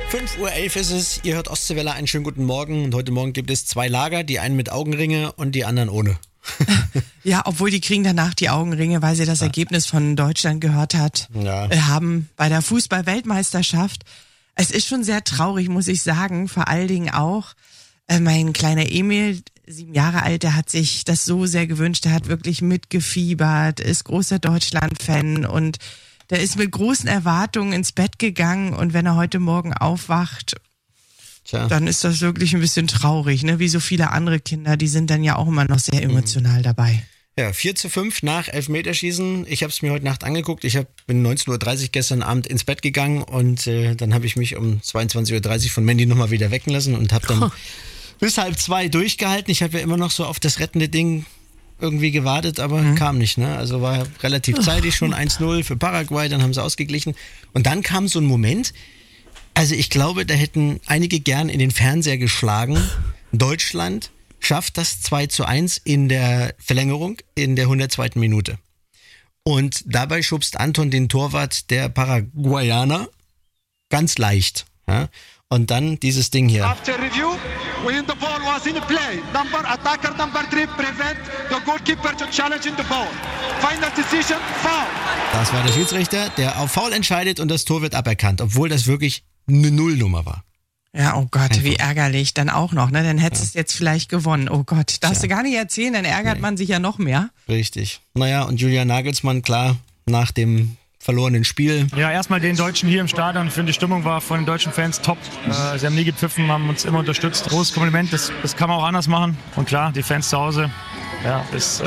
5:11 Uhr ist es, ihr hört Ostseewelle, einen schönen guten Morgen und heute Morgen gibt es zwei Lager, die einen mit Augenringe und die anderen ohne. Ja, obwohl die kriegen danach die Augenringe, weil sie das Ergebnis von Deutschland gehört haben bei der Fußball-Weltmeisterschaft. Es ist schon sehr traurig, muss ich sagen, vor allen Dingen auch mein kleiner Emil, 7 Jahre alt, der hat sich das so sehr gewünscht, der hat wirklich mitgefiebert, ist großer Deutschland-Fan und der ist mit großen Erwartungen ins Bett gegangen und wenn er heute Morgen aufwacht, dann ist das wirklich ein bisschen traurig, ne? Wie so viele andere Kinder, die sind dann ja auch immer noch sehr emotional dabei. Ja, 4:5 nach Elfmeterschießen. Ich habe es mir heute Nacht angeguckt. Ich bin 19:30 Uhr gestern Abend ins Bett gegangen und dann habe ich mich um 22:30 Uhr von Mandy nochmal wieder wecken lassen und habe dann bis 1:30 durchgehalten. Ich habe ja immer noch so auf das rettende Ding irgendwie gewartet, aber kam nicht. Ne? Also war relativ zeitig schon 1:0 für Paraguay, dann haben sie ausgeglichen. Und dann kam so ein Moment, also ich glaube, da hätten einige gern in den Fernseher geschlagen. Deutschland schafft das 2:1 in der Verlängerung in der 102. Minute. Und dabei schubst Anton den Torwart der Paraguayaner ganz leicht. Ja? Und dann dieses Ding hier. After review, when the ball was in play, attacker number 3 prevent the goalkeeper to challenge in the ball. Final decision, foul. Das war der Schiedsrichter, der auf Foul entscheidet und das Tor wird aberkannt, obwohl das wirklich eine Nullnummer war. Ja, oh Gott, wie ärgerlich. Dann auch noch, ne? Dann hättest du es jetzt vielleicht gewonnen. Oh Gott, darfst du gar nicht erzählen, dann ärgert man sich ja noch mehr. Richtig. Naja, und Julian Nagelsmann, klar, nach dem verlorenen Spiel. Ja, erstmal den Deutschen hier im Stadion. Ich finde, die Stimmung war von den deutschen Fans top. Sie haben nie gepfiffen, haben uns immer unterstützt. Großes Kompliment, das kann man auch anders machen. Und klar, die Fans zu Hause, ja, es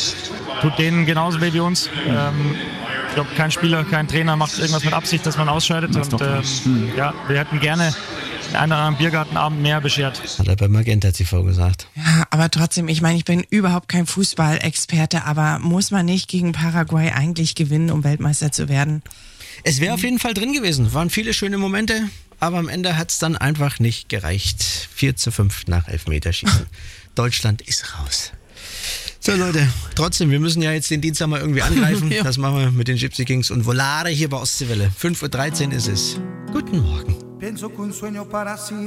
tut denen genauso weh wie uns. Ich glaube, kein Spieler, kein Trainer macht irgendwas mit Absicht, dass man ausscheidet. Und ja, wir hätten gerne einen oder anderen Biergartenabend mehr beschert. Hat er bei Magenta TV gesagt. Ja, aber trotzdem, ich meine, ich bin überhaupt kein Fußballexperte, aber muss man nicht gegen Paraguay eigentlich gewinnen, um Weltmeister zu werden? Es wäre auf jeden Fall drin gewesen. Waren viele schöne Momente, aber am Ende hat es dann einfach nicht gereicht. 4:5 nach Elfmeterschießen. Deutschland ist raus. So Leute, trotzdem, wir müssen ja jetzt den Dienstag mal irgendwie angreifen. Ja. Das machen wir mit den Gypsy Kings und Volare hier bei Ostseewelle. 5:13 Uhr ist es. Guten Morgen.